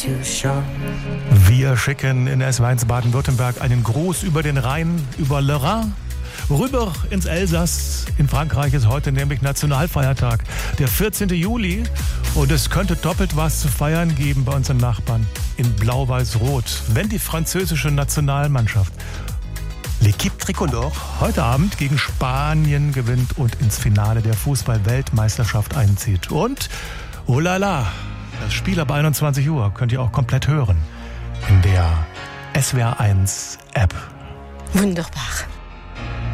Wir schicken in S1 Baden-Württemberg einen Gruß über den Rhein, über Le Rhin, rüber ins Elsass. In Frankreich ist heute nämlich Nationalfeiertag, der 14. Juli. Und es könnte doppelt was zu feiern geben bei unseren Nachbarn in Blau-Weiß-Rot, wenn die französische Nationalmannschaft L'Équipe Tricolore heute Abend gegen Spanien gewinnt und ins Finale der Fußball-Weltmeisterschaft einzieht. Und, oh la la, das Spiel ab 21 Uhr könnt ihr auch komplett hören in der SWR1 App. Wunderbar.